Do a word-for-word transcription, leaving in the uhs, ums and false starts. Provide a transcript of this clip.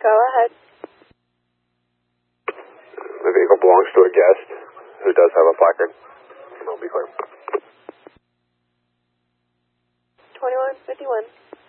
Go ahead. The vehicle belongs to a guest who does have a placard. I'll be clear. twenty-one fifty-one.